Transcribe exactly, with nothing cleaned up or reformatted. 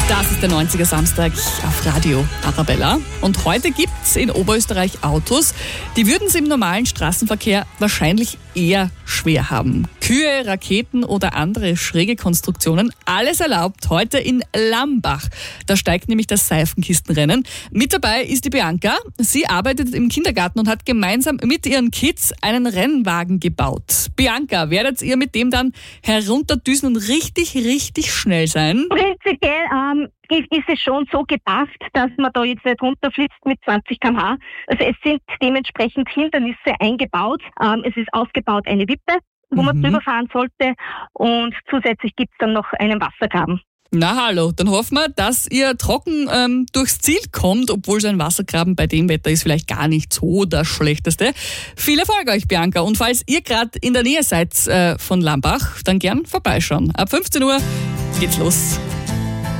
Das ist der neunziger Samstag auf Radio Arabella. Und heute gibt es in Oberösterreich Autos, die würden es im normalen Straßenverkehr wahrscheinlich eher schwer haben. Kühe, Raketen oder andere schräge Konstruktionen, alles erlaubt heute in Lambach. Da steigt nämlich das Seifenkistenrennen. Mit dabei ist die Bianca. Sie arbeitet im Kindergarten und hat gemeinsam mit ihren Kids einen Rennwagen gebaut. Bianca, werdet ihr mit dem dann herunterdüsen und richtig, richtig schnell sein? Prinzipiell ähm, ist es schon so gedacht, dass man da jetzt nicht runterflitzt mit zwanzig Kilometer pro Stunde. Also es sind dementsprechend Hindernisse eingebaut. Ähm, es ist ausgebaut eine Wippe, wo man Mhm. drüber fahren sollte, und zusätzlich gibt es dann noch einen Wassergraben. Na hallo, dann hoffen wir, dass ihr trocken ähm, durchs Ziel kommt, obwohl so ein Wassergraben bei dem Wetter ist vielleicht gar nicht so das Schlechteste. Viel Erfolg euch, Bianca. Und falls ihr gerade in der Nähe seid äh, von Lambach, dann gern vorbeischauen. Ab fünfzehn Uhr geht's los.